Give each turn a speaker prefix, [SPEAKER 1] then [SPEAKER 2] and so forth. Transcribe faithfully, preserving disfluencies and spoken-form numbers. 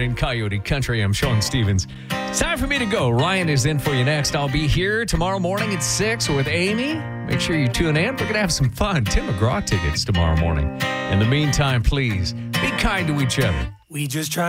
[SPEAKER 1] in Coyote Country. I'm Sean Stevens. It's time for me to go. Ryan is in for you next. I'll be here tomorrow morning at six with Amy. Make sure you tune in. We're going to have some fun. Tim McGraw tickets tomorrow morning. In the meantime, please be kind to each other.
[SPEAKER 2] We just try